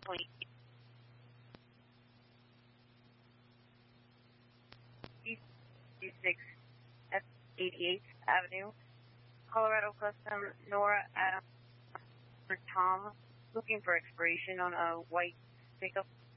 26 F 88th Avenue, Colorado Custom, Nora Adams for Tom, looking for expiration on a white pickup.